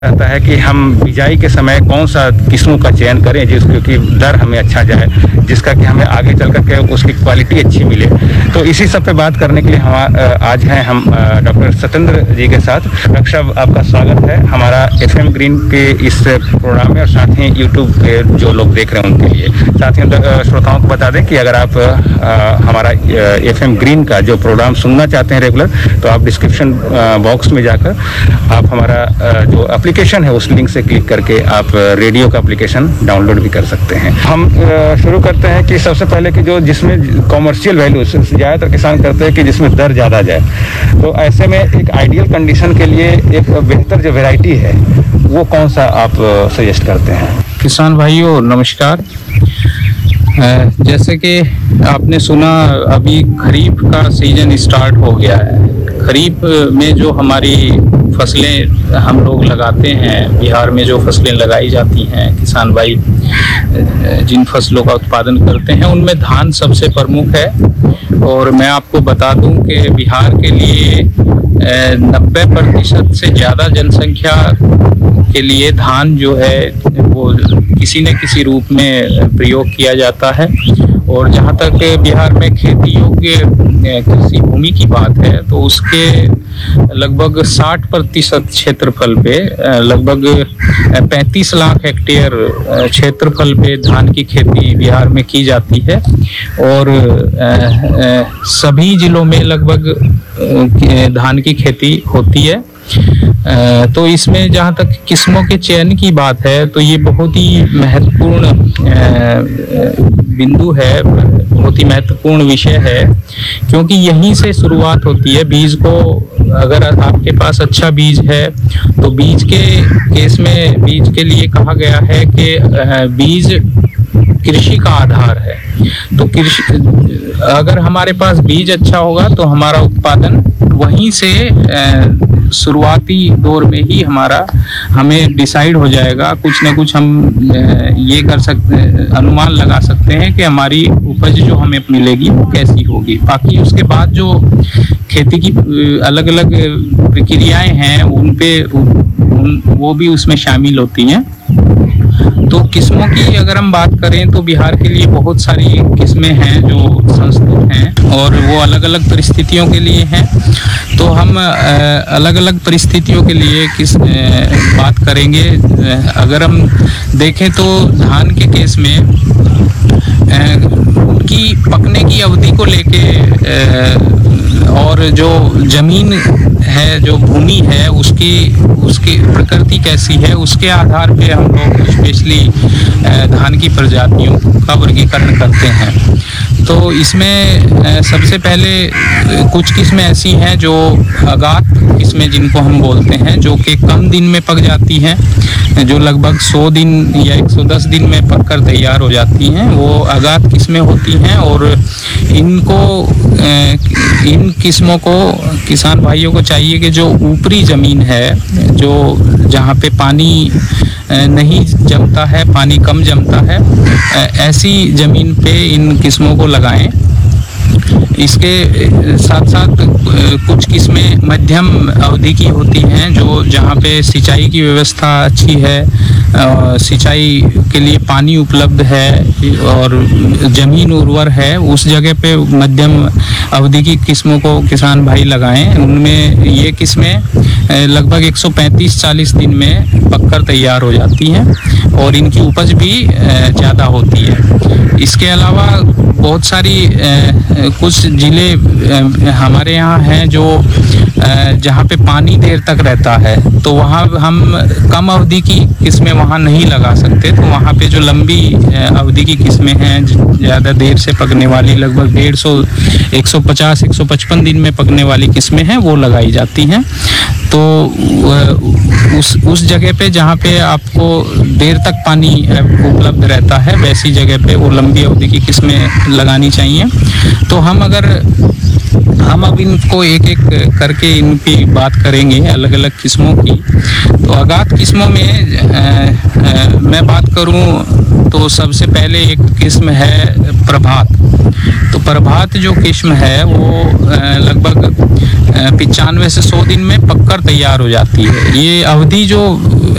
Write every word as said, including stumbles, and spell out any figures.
रहता है कि हम बिजाई के समय कौन सा किस्मों का चयन करें जिसकी दर हमें अच्छा जाए, जिसका कि हमें आगे चल कर के उसकी क्वालिटी अच्छी मिले। तो इसी सब पे बात करने के लिए हम आज हैं हम डॉक्टर सत्येंद्र जी के साथ। डॉक्टर साहब, आपका स्वागत है हमारा एफ एम ग्रीन के इस प्रोग्राम में और साथ ही यूट्यूब पे जो लोग देख रहे हैं उनके लिए। साथ ही श्रोताओं को बता दें कि अगर आप हमारा एफ एम ग्रीन का जो प्रोग्राम सुनना चाहते हैं रेगुलर, तो आप डिस्क्रिप्शन बॉक्स में जाकर आप हमारा जो एप्लीकेशन है उस लिंक से क्लिक करके आप रेडियो का एप्लीकेशन डाउनलोड भी कर सकते हैं। हम शुरू करते हैं कि सबसे पहले कि जो जिसमें कॉमर्शियल वैल्यू ज़्यादातर किसान करते हैं कि जिसमें दर ज़्यादा जाए, तो ऐसे में एक आइडियल कंडीशन के लिए एक बेहतर जो वैरायटी है वो कौन सा आप सजेस्ट करते हैं? किसान भाइयों नमस्कार। जैसे कि आपने सुना, अभी खरीफ का सीजन स्टार्ट हो गया है। खरीफ में जो हमारी फसलें हम लोग लगाते हैं, बिहार में जो फसलें लगाई जाती हैं, किसान भाई जिन फसलों का उत्पादन करते हैं उनमें धान सबसे प्रमुख है। और मैं आपको बता दूं कि बिहार के लिए नब्बे प्रतिशत से ज़्यादा जनसंख्या के लिए धान जो है वो किसी न किसी रूप में प्रयोग किया जाता है। और जहाँ तक बिहार में खेती योग्य कृषि भूमि की बात है, तो उसके लगभग साठ प्रतिशत क्षेत्रफल पे लगभग पैंतीस लाख हेक्टेयर क्षेत्रफल पे धान की खेती बिहार में की जाती है। और सभी जिलों में लगभग धान की खेती होती है। तो इसमें जहाँ तक किस्मों के चयन की बात है, तो ये बहुत ही महत्वपूर्ण बिंदु है, बहुत ही महत्वपूर्ण विषय है, क्योंकि यहीं से शुरुआत होती है। बीज को अगर आपके पास अच्छा बीज है, तो बीज के केस में बीज के लिए कहा गया है कि बीज कृषि का आधार है। तो कृषि अगर हमारे पास बीज अच्छा होगा तो हमारा उत्पादन वहीं से शुरुआती दौर में ही हमारा हमें डिसाइड हो जाएगा। कुछ ना कुछ हम ये कर सकते, अनुमान लगा सकते हैं कि हमारी उपज जो हमें मिलेगी वो कैसी होगी। बाकी उसके बाद जो खेती की अलग अलग प्रक्रियाएं हैं उन पे उन, वो भी उसमें शामिल होती हैं। तो किस्मों की अगर हम बात करें तो बिहार के लिए बहुत सारी किस्में हैं जो संस्तुत हैं और वो अलग अलग परिस्थितियों के लिए हैं। तो हम अलग अलग परिस्थितियों के लिए किस बात करेंगे। अगर हम देखें तो धान के केस में उनकी पकने की अवधि को लेके और जो जमीन है, जो भूमि है, उसकी उसकी प्रकृति कैसी है, उसके आधार पे हम लोग स्पेशली धान की प्रजातियों का वर्गीकरण करते हैं। तो इसमें सबसे पहले कुछ किस्में ऐसी हैं जो अगात किस्में जिनको हम बोलते हैं, जो कि कम दिन में पक जाती हैं, जो लगभग सौ दिन या एक सौ दस दिन में पककर तैयार हो जाती हैं, वो अगात किस्में होती हैं। और इनको इन किस्मों को किसान भाइयों को चाहिए कि जो ऊपरी ज़मीन है, जो जहाँ पे पानी नहीं जमता है, पानी कम जमता है, ऐसी ज़मीन पे इन किस्मों को लगाएं। इसके साथ साथ कुछ किस्में मध्यम अवधि की होती हैं, जो जहाँ पे सिंचाई की व्यवस्था अच्छी है, सिंचाई के लिए पानी उपलब्ध है और ज़मीन उर्वर है, उस जगह पे मध्यम अवधि की किस्मों को किसान भाई लगाएं। उनमें ये किस्में लगभग एक सौ पैंतीस चालीस दिन में पककर तैयार हो जाती हैं और इनकी उपज भी ज़्यादा होती है। इसके अलावा बहुत सारी कुछ ज़िले हमारे यहाँ हैं जो जहाँ पे पानी देर तक रहता है, तो वहाँ हम कम अवधि की किस्में वहाँ नहीं लगा सकते। तो वहाँ पे जो लंबी अवधि की किस्में हैं, ज़्यादा देर से पकने वाली, लगभग डेढ़ सौ एक सौ पचास एक सौ पचपन दिन में पकने वाली किस्में हैं, वो लगाई जाती हैं। तो उस उस जगह पे जहाँ पे आपको देर तक पानी उपलब्ध रहता है, वैसी जगह पे वो लंबी अवधि की किस्में लगानी चाहिए। तो हम अगर हम अब इनको एक एक करके इनकी बात करेंगे, अलग अलग किस्मों की। तो अगाध किस्मों में आ, आ, मैं बात करूं तो सबसे पहले एक किस्म है प्रभात। तो प्रभात जो किस्म है वो लगभग पिचानवे से सौ दिन में पककर तैयार हो जाती है। ये अवधि जो